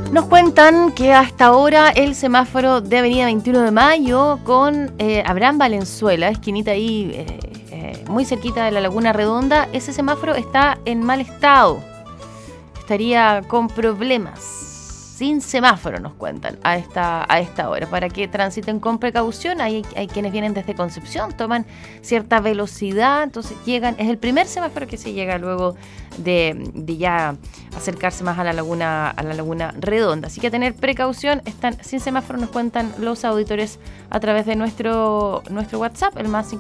Nos cuentan que hasta ahora el semáforo de Avenida 21 de Mayo con Abraham Valenzuela, esquinita ahí muy cerquita de la Laguna Redonda, ese semáforo está en mal estado. Estaría con problemas. Sin semáforo, nos cuentan, a esta hora, para que transiten con precaución. Hay quienes vienen desde Concepción, toman cierta velocidad, entonces llegan, es el primer semáforo que se llega luego de ya acercarse más a la Laguna Redonda. Así que a tener precaución, están sin semáforo, nos cuentan los auditores a través de nuestro WhatsApp, el más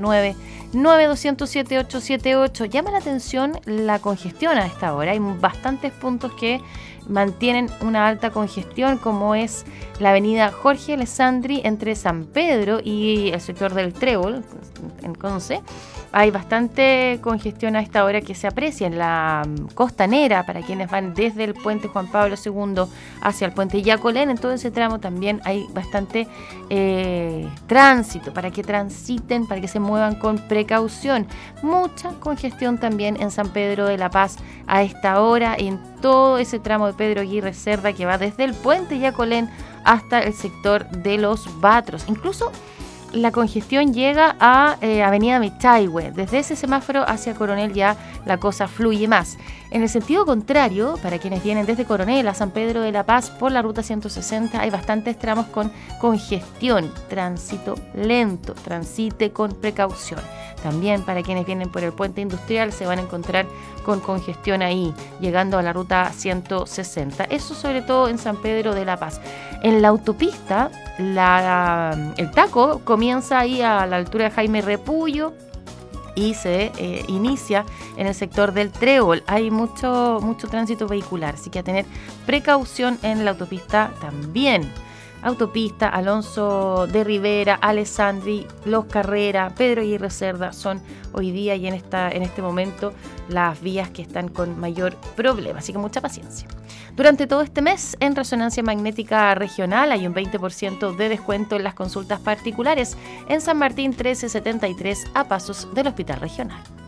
569-9207-878. Llama la atención la congestión a esta hora. Hay bastantes puntos que mantienen una alta congestión, como es la avenida Jorge Alessandri entre San Pedro y el sector del Trébol, en Conce. Hay bastante congestión a esta hora que se aprecia en la costanera para quienes van desde el puente Juan Pablo II hacia el puente Yacolén. En todo ese tramo también hay bastante tránsito para que transiten, para que se muevan con precaución. Mucha congestión también en San Pedro de la Paz a esta hora, en todo ese tramo de Pedro Aguirre Cerda que va desde el puente Yacolén hasta el sector de Los Batros. Incluso la congestión llega a Avenida Michaihue. Desde ese semáforo hacia Coronel ya la cosa fluye más. En el sentido contrario, para quienes vienen desde Coronel a San Pedro de la Paz por la ruta 160, hay bastantes tramos con congestión, tránsito lento, transite con precaución. También para quienes vienen por el puente industrial se van a encontrar con congestión ahí, llegando a la ruta 160. Eso sobre todo en San Pedro de la Paz. En la autopista, el taco comienza ahí a la altura de Jaime Repullo y se inicia en el sector del Trébol. Hay mucho tránsito vehicular, así que a tener precaución en la autopista también. Autopista, Alonso de Rivera, Alessandri, Los Carrera, Pedro Aguirre Cerda son hoy día y en este momento las vías que están con mayor problema, así que mucha paciencia. Durante todo este mes, en Resonancia Magnética Regional hay un 20% de descuento en las consultas particulares en San Martín 1373 a pasos del Hospital Regional.